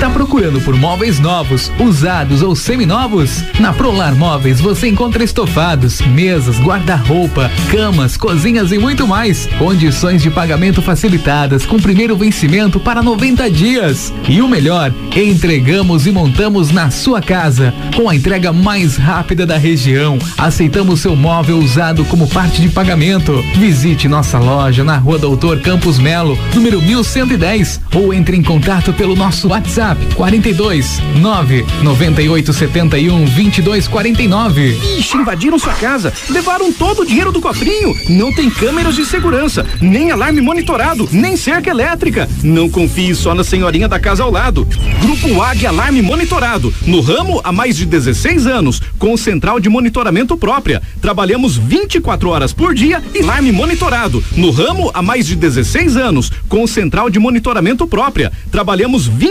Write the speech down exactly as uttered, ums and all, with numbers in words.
Está procurando por móveis novos, usados ou seminovos? Na Prolar Móveis você encontra estofados, mesas, guarda-roupa, camas, cozinhas e muito mais. Condições de pagamento facilitadas com primeiro vencimento para noventa dias. E o melhor, entregamos e montamos na sua casa com a entrega mais rápida da região. Aceitamos seu móvel usado como parte de pagamento. Visite nossa loja na Rua Doutor Campos Melo, número mil cento e dez, ou entre em contato pelo nosso WhatsApp quarenta e dois, nove, noventa e oito, setenta e um, vinte e dois, quarenta e nove. Ixi, invadiram sua casa, levaram todo o dinheiro do cofrinho. Não tem câmeras de segurança, nem alarme monitorado, nem cerca elétrica. Não confie só na senhorinha da casa ao lado. Grupo Águia Alarme Monitorado, no ramo há mais de dezesseis anos, com central de monitoramento própria. Trabalhamos vinte e quatro horas por dia e alarme monitorado, no ramo há mais de dezesseis anos, com central de monitoramento própria. Trabalhamos vinte